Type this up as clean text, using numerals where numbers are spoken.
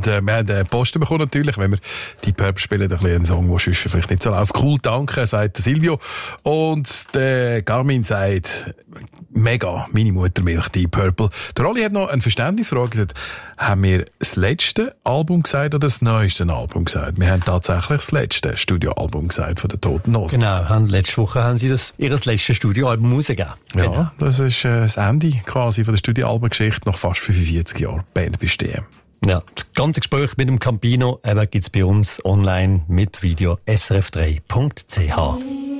Und wir haben einen Posten bekommen natürlich, wenn wir die Purple spielen, ein bisschen einen Song, der sonst vielleicht nicht so läuft. Cool, danke, sagt der Silvio. Und der Carmin sagt, mega, meine Muttermilch, die Purple. Der Rolli hat noch eine Verständnisfrage gesagt. Haben wir das letzte Album gesagt oder das neueste Album gesagt? Wir haben tatsächlich das letzte Studioalbum gesagt von den Toten Hosen. Genau, letzte Woche haben sie ihr letztes Studioalbum rausgegeben. Ja, genau. Das ist das Ende quasi von der Studioalbengeschichte nach fast 45 Jahren Bandbestehen. Ja, das ganze Gespräch mit dem Campino gibt's bei uns online mit Video srf3.ch.